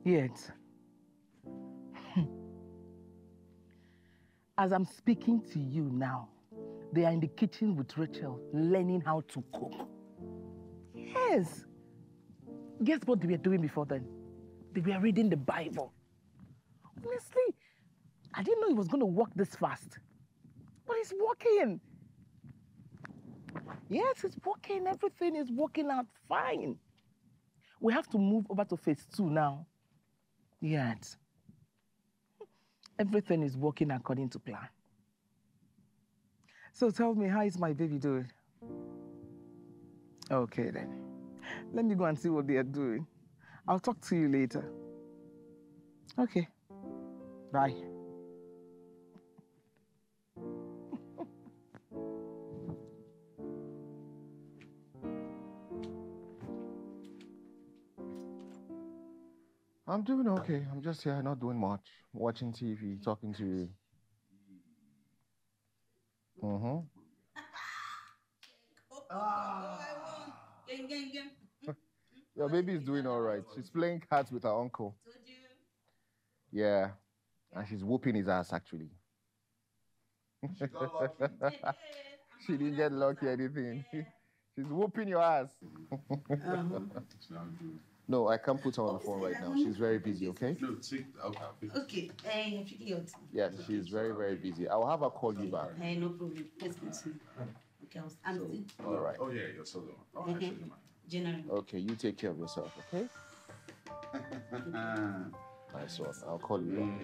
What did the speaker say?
Yet, as I'm speaking to you now, they are in the kitchen with Rachel, learning how to cook. Yes. Guess what they were doing before then? They were reading the Bible. Honestly, I didn't know it was going to work this fast. But it's working. Yes, it's working. Everything is working out fine. We have to move over to phase 2 now. Yes. Everything is working according to plan. So tell me, how is my baby doing? Okay then. Let me go and see what they are doing. I'll talk to you later. Okay. Bye. I'm doing okay. I'm just here, not doing much. Watching TV, talking to you. Your baby is doing all right. She's playing cards with her uncle. Yeah, and she's whooping his ass, actually. She didn't get lucky or anything. She's whooping your ass. No, I can't put her on the phone right now. She's very busy, okay? No, okay. Yes, she's very, very busy. I'll have her call you back. No problem. Let's continue. Okay, I'm still. All right. Oh, yeah, you're solo. Oh, actually, General. Okay, you take care of yourself, okay? Nice one. I'll call you back.